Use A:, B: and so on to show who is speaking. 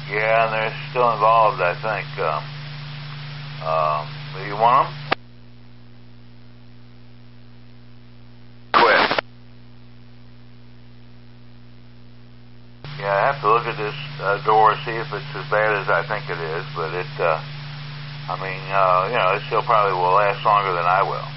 A: Yeah, and they're still involved, I think. Do you want them?
B: Quit.
A: Yeah, I have to look at this door, see if it's as bad as I think it is, but it, I mean, it still probably will last longer than I will.